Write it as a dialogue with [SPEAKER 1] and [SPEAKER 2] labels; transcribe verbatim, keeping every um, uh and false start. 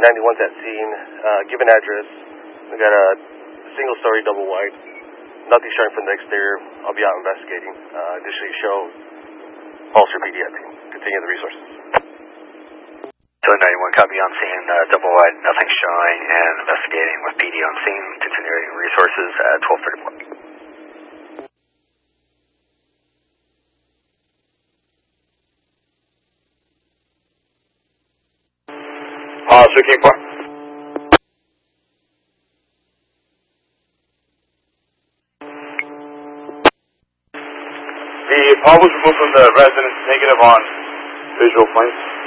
[SPEAKER 1] ninety-one's at scene. Uh, given address. We got a single-story double wide. Nothing showing from the exterior. I'll be out investigating. Uh, additionally, show Ulster P D at team. Continue the resources.
[SPEAKER 2] So ninety-one, copy on scene, uh, double wide, nothing showing, and investigating with P D on scene. Continuing resources at twelve thirty-one.
[SPEAKER 3] Officer King four. The paw was removed from the residence, negative on visual points.